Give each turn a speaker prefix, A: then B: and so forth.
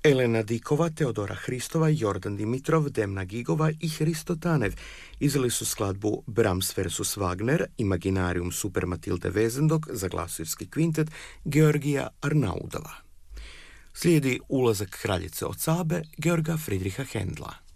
A: Elena Dikova, Teodora Hristova, Jordan Dimitrov, Demna Gigova i Hristo Tanev izveli su skladbu Brahms vs. Wagner, Imaginarium super Matilde Wesendonck za glasovski kvintet Georgija Arnaudova. Slijedi ulazak kraljice od Sabe, Georga Friedricha Händla.